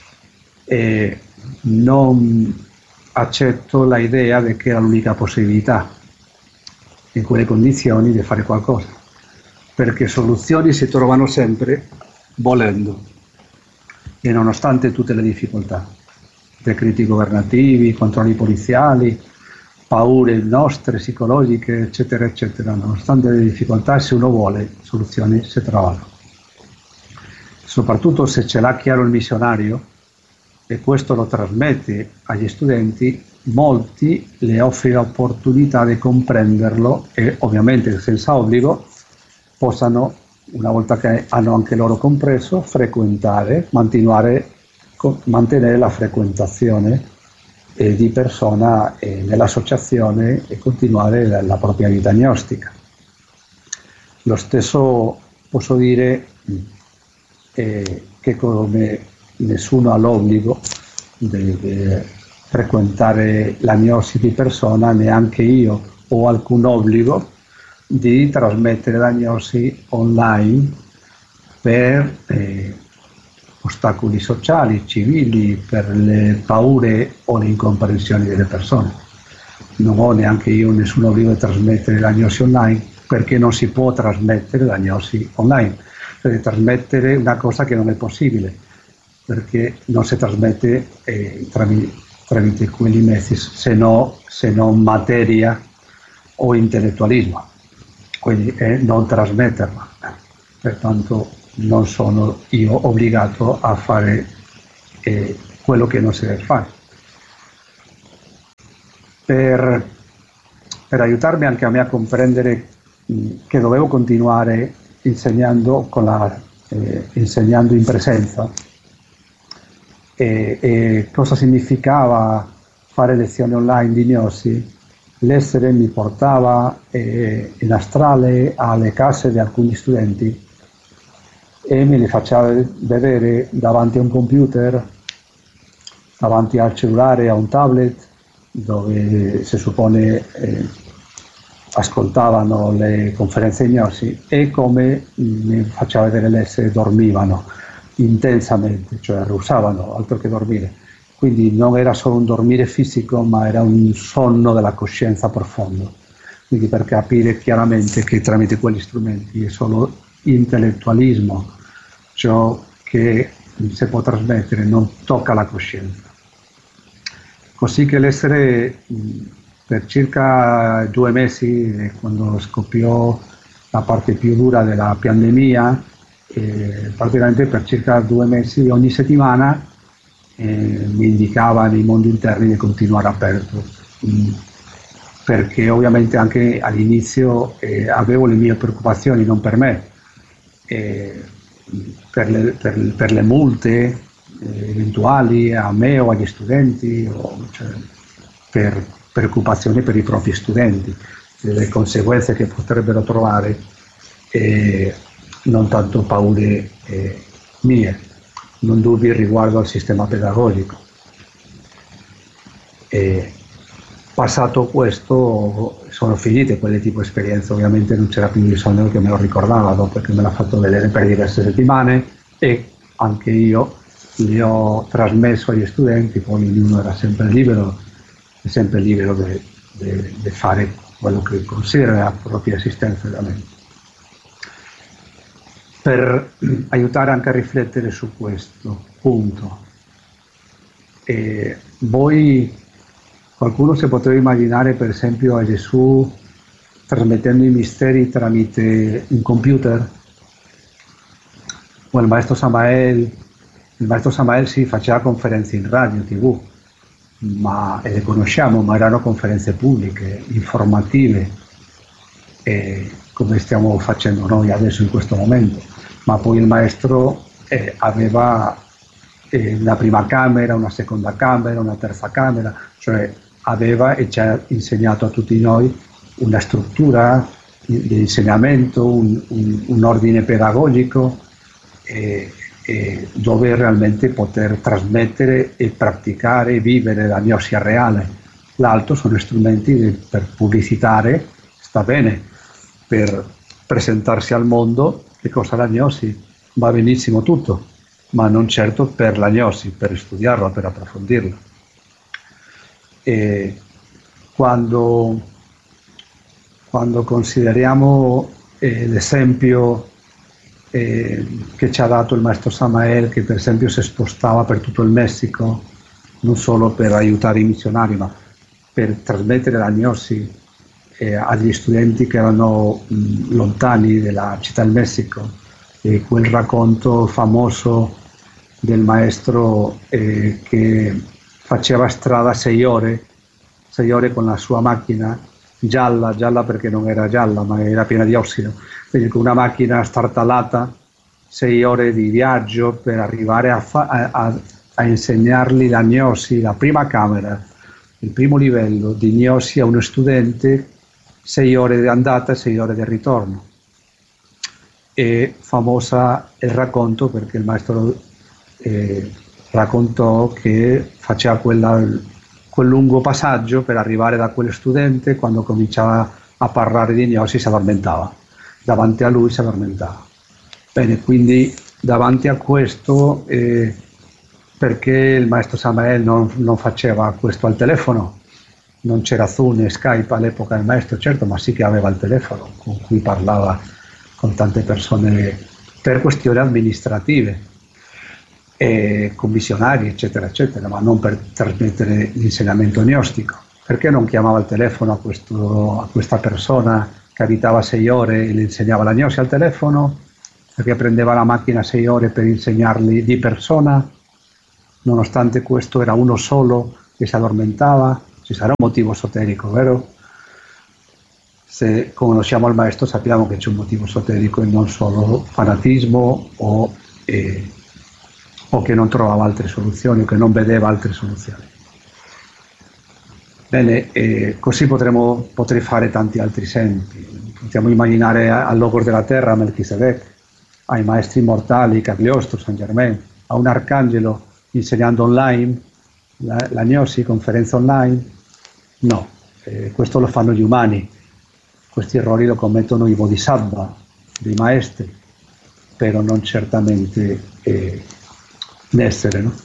E non accetto la idea di che era l'unica possibilità in quelle condizioni di fare qualcosa, perché soluzioni si trovano sempre volendo, e nonostante tutte le difficoltà, decreti governativi, controlli poliziali, paure nostre, psicologiche, eccetera, eccetera, nonostante le difficoltà, se uno vuole, soluzioni si trovano. Soprattutto se ce l'ha chiaro il missionario, e questo lo trasmette agli studenti, molti le offre l'opportunità di comprenderlo e ovviamente senza obbligo possano, una volta che hanno anche loro compreso, frequentare, continuare, mantenere la frequentazione eh, di persona eh, nell'associazione e continuare la, la propria vita gnostica. Lo stesso posso dire eh, che come nessuno ha l'obbligo di frequentare la gnosi di persona, neanche io ho alcun obbligo di trasmettere la gnosi online per eh, ostacoli sociali, civili, per le paure o le incomprensioni delle persone. Non ho neanche io nessun obbligo di trasmettere la gnosi online, perché non si può trasmettere la gnosi online, cioè trasmettere una cosa che non è possibile, perché non si trasmette eh, tramite, tramite quegli mezzi, se no, se non materia o intellettualismo. Quindi è non trasmetterla. Pertanto non sono io obbligato a fare eh, quello che non si deve fare. Per, per aiutarmi anche a me a comprendere mh, che dovevo continuare insegnando, con la, eh, insegnando in presenza e, e cosa significava fare lezioni online di gnosi, l'essere mi portava eh, in astrale alle case di alcuni studenti e me li faceva vedere davanti a un computer, davanti al cellulare, a un tablet, dove si suppone eh, ascoltavano le conferenze gnosi, e come mi faceva vedere l'essere dormivano intensamente, cioè russavano, altro che dormire. Quindi non era solo un dormire fisico, ma era un sonno della coscienza profondo. Quindi per capire chiaramente che tramite quegli strumenti è solo intellettualismo, ciò che si può trasmettere, non tocca la coscienza. Così che l'essere per circa due mesi, quando scoppiò la parte più dura della pandemia, eh, praticamente per circa due mesi ogni settimana Eh, mi indicava nei mondi interni di continuare aperto, mm, perché ovviamente anche all'inizio eh, avevo le mie preoccupazioni, non per me, eh, per, le, per, per le multe eh, eventuali a me o agli studenti, o, cioè, per preoccupazioni per i propri studenti, le conseguenze che potrebbero trovare, eh, non tanto paure eh, mie. Non dubbi riguardo al sistema pedagogico. E passato questo sono finite quelle tipo di esperienze, ovviamente non c'era più bisogno che me lo ricordava, dopo che me l'ha fatto vedere per diverse settimane, e anche io li ho trasmesso agli studenti, poi ognuno era sempre libero, è sempre libero di fare quello che considera la propria esistenza veramente. Per aiutare anche a riflettere su questo punto. E voi, qualcuno si poteva immaginare per esempio a Gesù trasmettendo i misteri tramite un computer? O il maestro Samael, il maestro Samael si faceva conferenze in radio, tv, ma e le conosciamo, ma erano conferenze pubbliche, informative, e come stiamo facendo noi adesso in questo momento. Ma poi il maestro eh, aveva eh, una prima camera, una seconda camera, una terza camera, cioè aveva e ci ha insegnato a tutti noi una struttura di insegnamento, un, un, un ordine pedagogico eh, eh, dove realmente poter trasmettere e praticare e vivere la gnosia reale. L'altro sono strumenti di, per pubblicitare, sta bene, per presentarsi al mondo. Che cosa la gnosi? Va benissimo tutto, ma non certo per la gnosi, per studiarla, per approfondirla. E quando, quando consideriamo eh, l'esempio eh, che ci ha dato il maestro Samael, che per esempio si spostava per tutto il Messico, non solo per aiutare i missionari, ma per trasmettere la gnosi Eh, agli studenti che erano mh, lontani dalla città del Messico, e quel racconto famoso del maestro eh, che faceva strada sei ore, sei ore con la sua macchina gialla, gialla perché non era gialla ma era piena di ossido, quindi con una macchina startalata, sei ore di viaggio per arrivare a, fa- a, a, a insegnargli la gnosi, la prima camera, il primo livello di gnosi a uno studente. Sei ore di andata, sei ore di ritorno. E famosa il racconto perché il maestro eh, raccontò che faceva quella, quel lungo passaggio per arrivare da quello studente. Quando cominciava a parlare di gnosi si addormentava, davanti a lui si addormentava. Bene, quindi davanti a questo, eh, perché il maestro Samael non, non faceva questo al telefono? Non c'era Zoom e Skype all'epoca del maestro, certo, ma sì che aveva il telefono con cui parlava con tante persone per questioni amministrative, e commissionari, eccetera, eccetera, ma non per trasmettere l'insegnamento gnostico. Perché non chiamava al telefono a, questo, a questa persona che abitava sei ore e le insegnava la gnosi al telefono? perché prendeva la macchina sei ore per insegnarli di persona, nonostante questo era uno solo che si addormentava. Ci sarà un motivo esoterico, vero? Se conosciamo il maestro sappiamo che c'è un motivo esoterico e non solo fanatismo o, eh, o che non trovava altre soluzioni o che non vedeva altre soluzioni. Bene, eh, così potremo, potrei fare tanti altri esempi. Possiamo immaginare al Logos della Terra, a Melchisedec, ai maestri immortali, Cagliostro, San Germain, a un arcangelo insegnando online, la, la gnosi, conferenza online. No, eh, questo lo fanno gli umani. Questi errori lo commettono i bodhisattva, dei maestri, però non certamente eh, l'essere, no?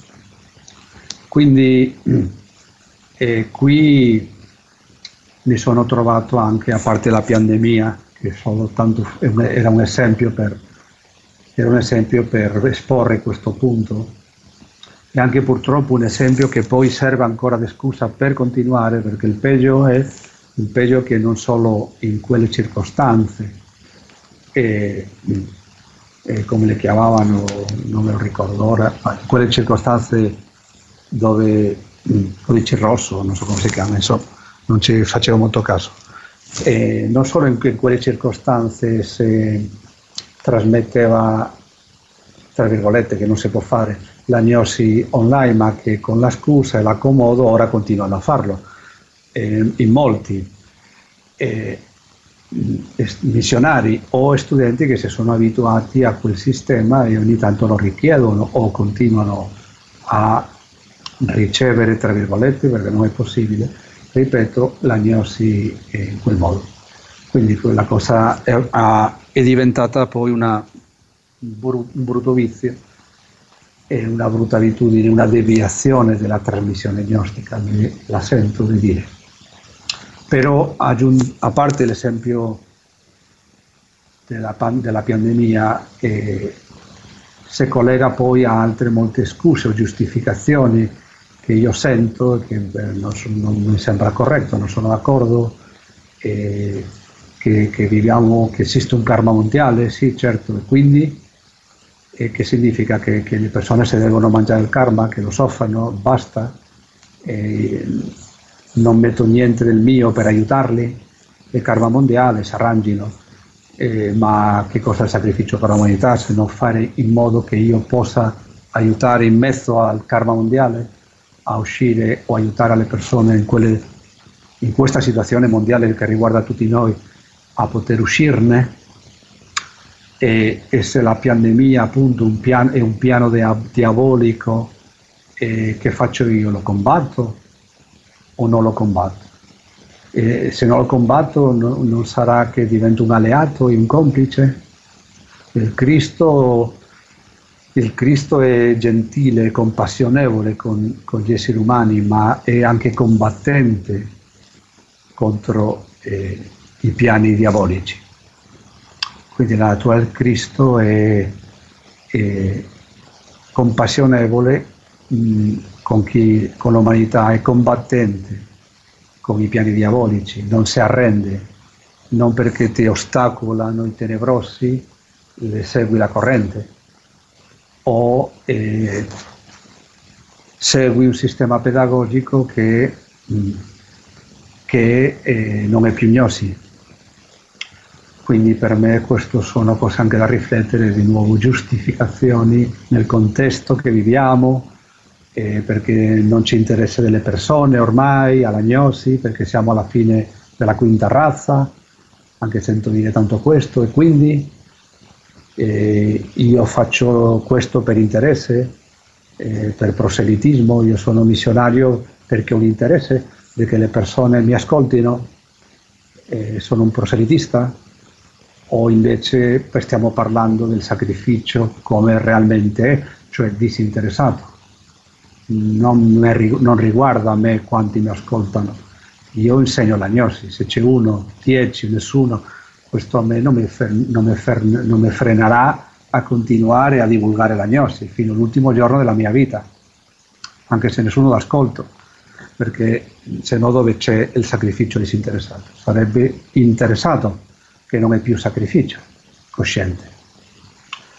Quindi eh, qui mi sono trovato anche, a parte la pandemia, che solo tanto era un esempio per, era un esempio per esporre questo punto, e anche purtroppo un esempio che poi serve ancora di scusa per continuare, perché il peggio è il peggio che non solo in quelle circostanze, e, e come le chiamavano, non me lo ricordo ora, ma in quelle circostanze dove il codice rosso, non so come si chiama, insomma, non ci facevo molto caso. E non solo in, in quelle circostanze si trasmetteva, tra virgolette, che non si può fare la gnosi online, ma che con la scusa e l'accomodo ora continuano a farlo. Eh, in molti eh, missionari o studenti che si sono abituati a quel sistema e ogni tanto lo richiedono o continuano a ricevere, tra virgolette, perché non è possibile, ripeto, la gnosi in quel modo. Quindi quella cosa è, ha, è diventata poi una, un brutto vizio, è una brutta abitudine, una deviazione della trasmissione gnostica, la sento di dire. Però a parte l'esempio della, della pandemia, eh, si collega poi a altre molte scuse o giustificazioni che io sento e che beh, non, non mi sembra corretto, non sono d'accordo, eh, che, che viviamo, che esiste un karma mondiale, sì certo, e quindi eh, che significa che, che le persone si devono mangiare il karma, che lo soffrano, basta. Eh, non metto niente del mio per aiutarli, il karma mondiale si arrangino, eh, ma che cosa è il sacrificio per l'umanità se non fare in modo che io possa aiutare in mezzo al karma mondiale a uscire o aiutare le persone in, quelle, in questa situazione mondiale che riguarda tutti noi a poter uscirne. E, e se la pandemia appunto un piano, è un piano diabolico, eh, che faccio io? Lo combatto o non lo combatto? E se non lo combatto no, non sarà che divento un alleato e un complice? Il Cristo, il Cristo è gentile, compassionevole con, con gli esseri umani, ma è anche combattente contro eh, i piani diabolici. Quindi la natura del Cristo è, è compassionevole mh, con, chi, con l'umanità, è combattente con i piani diabolici, non si arrende, non perché ti ostacolano i tenebrosi, le segui la corrente, o eh, segui un sistema pedagogico che, mh, che eh, non è più gnosi. Quindi per me questo sono cose anche da riflettere, di nuovo giustificazioni nel contesto che viviamo, eh, perché non ci interessa delle persone ormai, alla gnosi, perché siamo alla fine della quinta razza, anche sento dire tanto questo, e quindi eh, io faccio questo per interesse, eh, per proselitismo, io sono missionario perché ho l'interesse di che le persone mi ascoltino, eh, sono un proselitista, o invece stiamo parlando del sacrificio come realmente è, cioè disinteressato. Non, non riguarda a me quanti mi ascoltano, io insegno la gnosi, se c'è uno, dieci, nessuno, questo a me non mi, fer, non, mi fer, non mi frenerà a continuare a divulgare la gnosi fino all'ultimo giorno della mia vita, anche se nessuno l'ascolto, perché se no dove c'è il sacrificio disinteressato? Sarebbe interessato, che non è più sacrificio cosciente.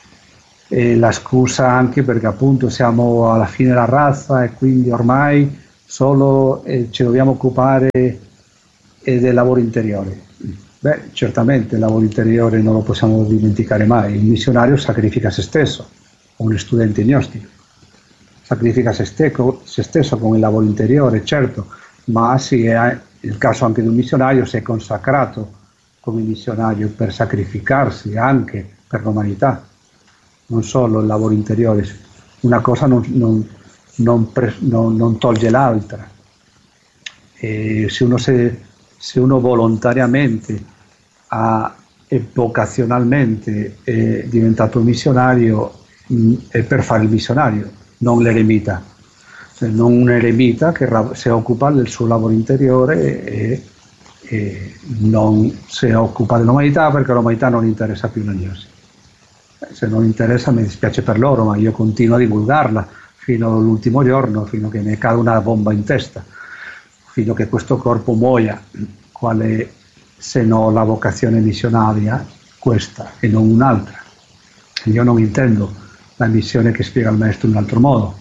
E la scusa anche perché appunto siamo alla fine della razza e quindi ormai solo eh, ci dobbiamo occupare eh, del lavoro interiore. Beh, certamente il lavoro interiore non lo possiamo dimenticare mai. Il missionario sacrifica se stesso, un studente gnostico sacrifica se, steco, se stesso con il lavoro interiore, certo, ma si è, nel caso anche di un missionario, si è consacrato come missionario per sacrificarsi anche per l'umanità, non solo il lavoro interiore. Una cosa non, non, non, pre, non, non toglie l'altra. E se uno, se, se uno volontariamente ha, e vocazionalmente è diventato missionario, mh, è per fare il missionario, non l'eremita. Cioè, non un eremita che si occupa del suo lavoro interiore e, e non si occupa dell'umanità perché l'umanità non interessa più la gnosi. Se non interessa mi dispiace per loro, ma io continuo a divulgarla fino all'ultimo giorno, fino a che mi cade una bomba in testa, fino a che questo corpo muoia, quale se no la vocazione missionaria, questa e non un'altra. Io non intendo la missione che spiega il maestro in un altro modo.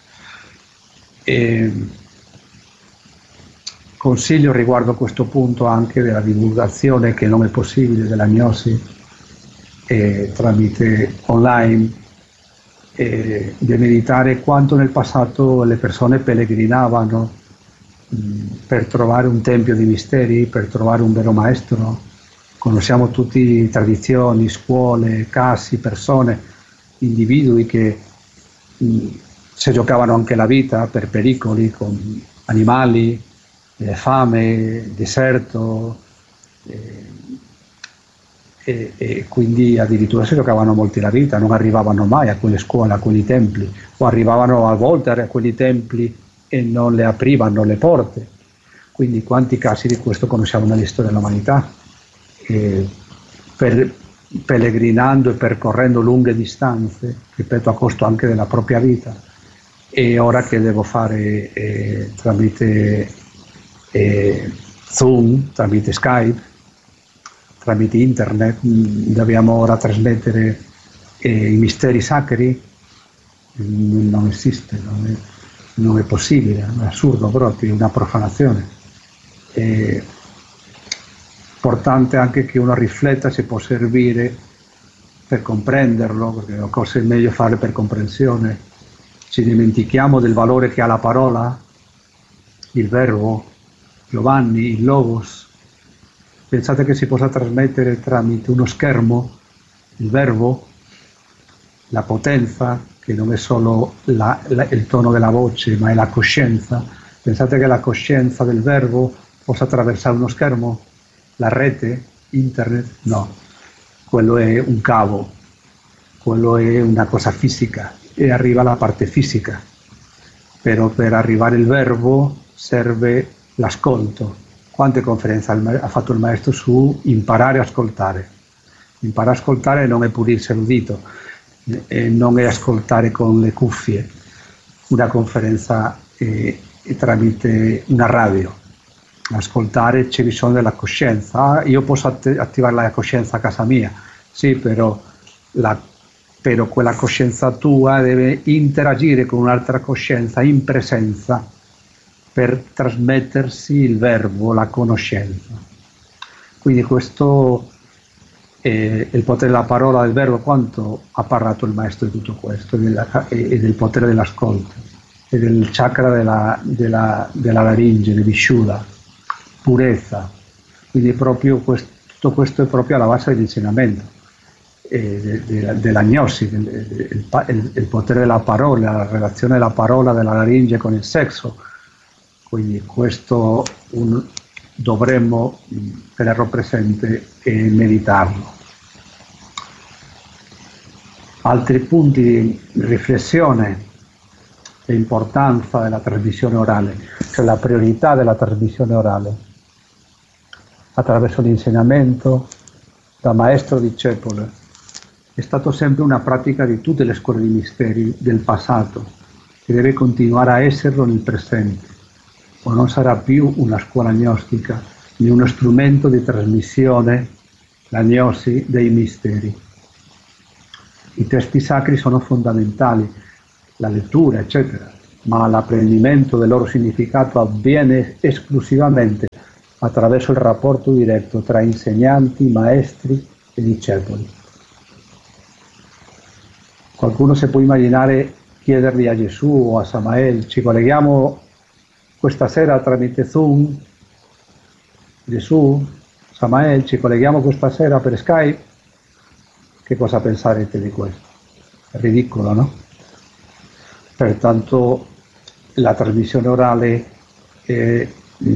E consiglio riguardo a questo punto anche della divulgazione che non è possibile della gnosi eh, tramite online, eh, di meditare quanto nel passato le persone pellegrinavano mh, per trovare un tempio di misteri, per trovare un vero maestro. Conosciamo tutte tradizioni, scuole, casi, persone, individui che mh, si giocavano anche la vita per pericoli con animali, eh, fame, deserto, eh, e, e quindi addirittura si giocavano molti la vita, non arrivavano mai a quelle scuole, a quei templi, o arrivavano a volte a quei templi e non le aprivano le porte. Quindi quanti casi di questo conosciamo nella storia dell'umanità, eh, per, pellegrinando e percorrendo lunghe distanze, ripeto, a costo anche della propria vita. E ora che devo fare eh, tramite eh, Zoom, tramite Skype, tramite internet, mh, dobbiamo ora trasmettere eh, i misteri sacri, mh, non esiste, non è, non è possibile, è assurdo proprio, è una profanazione. È importante anche che uno rifletta se può servire per comprenderlo, perché le cose è meglio fare per comprensione. Ci dimentichiamo del valore che ha la parola, il verbo, Giovanni, il logos. Pensate che si possa trasmettere tramite uno schermo il verbo, la potenza, che non è solo la, la, il tono della voce, ma è la coscienza. Pensate che la coscienza del verbo possa attraversare uno schermo, la rete, internet? No, quello è un cavo, quello è una cosa fisica. E arriva la parte fisica, però per arrivare il verbo serve l'ascolto. Quante conferenze ha fatto il maestro su imparare a ascoltare? Imparare a ascoltare non è pulirsi l'udito, eh, non è ascoltare con le cuffie, una conferenza eh, tramite una radio. Ascoltare c'è bisogno della coscienza. Ah, io posso att- attivare la coscienza a casa mia, sì, però la però quella coscienza tua deve interagire con un'altra coscienza in presenza per trasmettersi il verbo, la conoscenza. Quindi questo è il potere della parola, del verbo. Quanto ha parlato il maestro di tutto questo e del potere dell'ascolto e del chakra della, della, della laringe, del vishuddha, purezza. Quindi proprio questo, tutto questo è proprio alla base dell'insegnamento. De, de, della gnosi, del, del, il, il potere della parola, la relazione della parola della laringe con il sesso. Quindi questo un, dovremmo tenerlo presente e meditarlo. Altri punti di riflessione: l'importanza della trasmissione orale, cioè la priorità della trasmissione orale attraverso l'insegnamento da maestro discepolo. È stato sempre una pratica di tutte le scuole di misteri del passato e deve continuare a esserlo nel presente, o non sarà più una scuola gnostica, né uno strumento di trasmissione, la gnosi dei misteri. I testi sacri sono fondamentali, la lettura, eccetera, ma l'apprendimento del loro significato avviene esclusivamente attraverso il rapporto diretto tra insegnanti, maestri e discepoli. Qualcuno si può immaginare chiedergli a Gesù o a Samael: ci colleghiamo questa sera tramite Zoom? Gesù, Samael, ci colleghiamo questa sera per Skype? Che cosa pensarete di questo? È ridicolo, no? Pertanto la trasmissione orale, eh,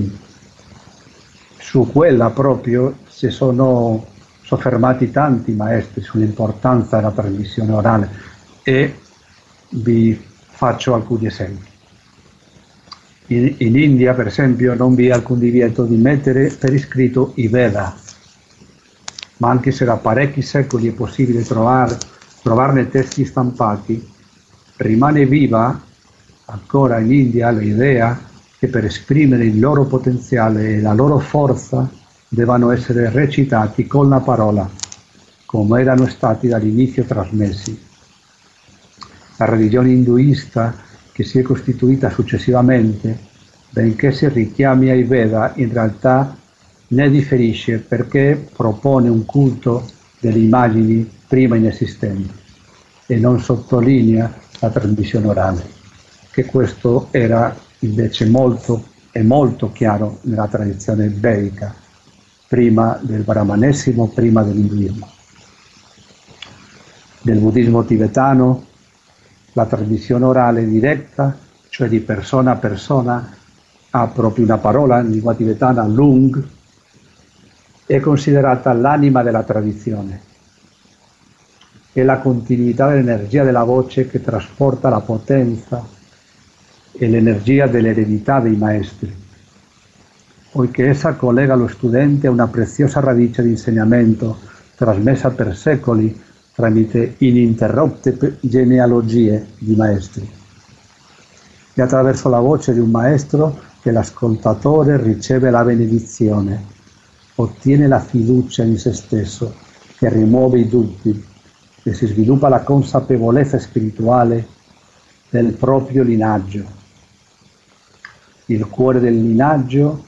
su quella proprio si sono soffermati tanti maestri sull'importanza della trasmissione orale, e vi faccio alcuni esempi. In, in India, per esempio, non vi è alcun divieto di mettere per iscritto i Veda, ma anche se da parecchi secoli è possibile trovare, trovarne testi stampati, rimane viva ancora in India l'idea che per esprimere il loro potenziale e la loro forza devono essere recitati con la parola, come erano stati dall'inizio trasmessi. La religione induista, che si è costituita successivamente, benché si richiami ai Veda, in realtà ne differisce perché propone un culto delle immagini prima inesistenti e non sottolinea la trasmissione orale, che questo era invece molto e molto chiaro nella tradizione vedica, prima del brahmanesimo, prima dell'induismo. Nel buddismo tibetano la trasmissione orale diretta, cioè di persona a persona, ha proprio una parola in lingua tibetana, lung, è considerata l'anima della tradizione. È la continuità dell'energia della voce che trasporta la potenza e l'energia dell'eredità dei maestri, poiché essa collega lo studente a una preziosa radice di insegnamento trasmessa per secoli tramite ininterrotte genealogie di maestri. È attraverso la voce di un maestro che l'ascoltatore riceve la benedizione, ottiene la fiducia in se stesso, che rimuove i dubbi, e si sviluppa la consapevolezza spirituale del proprio linaggio. Il cuore del linaggio,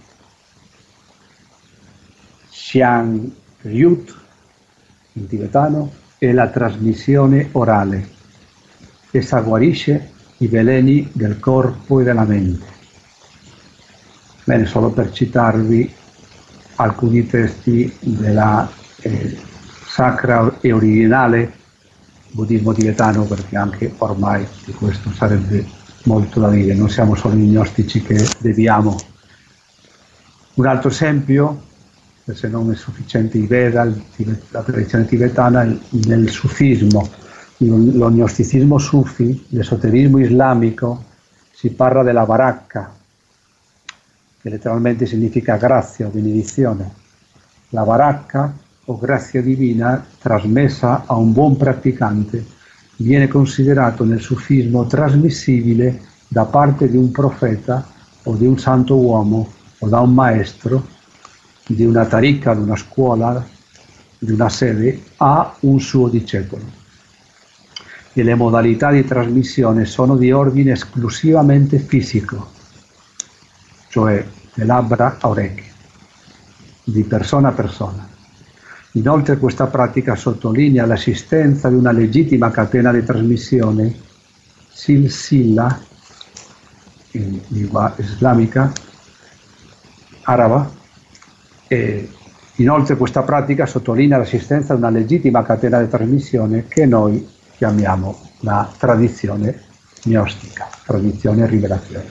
Xiang Ryut, in tibetano, è la trasmissione orale. Essa guarisce i veleni del corpo e della mente. Bene, solo per citarvi alcuni testi della eh, sacra e originale buddismo tibetano, perché anche ormai di questo sarebbe molto da dire, non siamo solo gli gnostici che deviamo. Un altro esempio, se non è sufficiente i Veda, la tradizione tibetana, nel sufismo, lo gnosticismo sufi, l'esoterismo islamico, si parla della baracca, che letteralmente significa grazia o benedizione. La baracca o grazia divina trasmessa a un buon praticante viene considerato nel sufismo trasmissibile da parte di un profeta o di un santo uomo o da un maestro, di una taricca, di una scuola, di una sede, a un suo discepolo. E le modalità di trasmissione sono di ordine esclusivamente fisico, cioè le labbra a orecchie, di persona a persona. Inoltre questa pratica sottolinea l'esistenza di una legittima catena di trasmissione, silsila, in lingua islamica, araba, e inoltre questa pratica sottolinea l'esistenza di una legittima catena di trasmissione che noi chiamiamo la tradizione gnostica, tradizione rivelazione.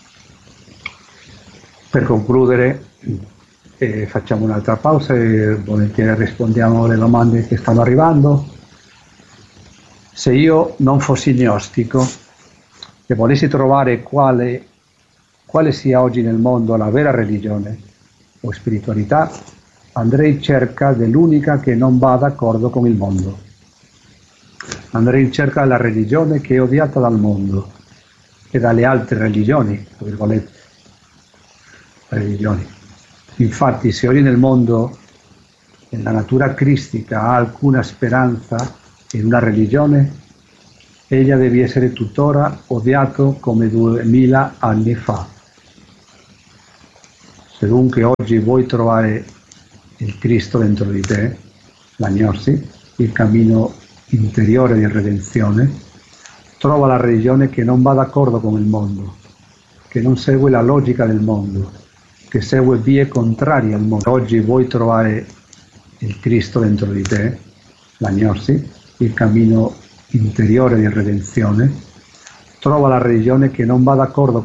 Per concludere, e facciamo un'altra pausa e volentieri rispondiamo alle domande che stanno arrivando. Se io non fossi gnostico e volessi trovare quale, quale sia oggi nel mondo la vera religione o spiritualità, andrei in cerca dell'unica che non va d'accordo con il mondo. Andrei in cerca della religione che è odiata dal mondo e dalle altre religioni, tra virgolette, religioni. Infatti, se oggi nel mondo, nella natura cristica, ha alcuna speranza, in una religione, ella deve essere tuttora odiato come duemila anni fa. Se dunque oggi vuoi trovare il Cristo dentro di te, la gnosi, il cammino interiore di redenzione, trova la religione che non va d'accordo con il mondo, che non segue la logica del mondo, che segue vie contrarie al mondo. Oggi vuoi trovare il Cristo dentro di te, la gnosi, il cammino interiore di redenzione, trova la religione che non va d'accordo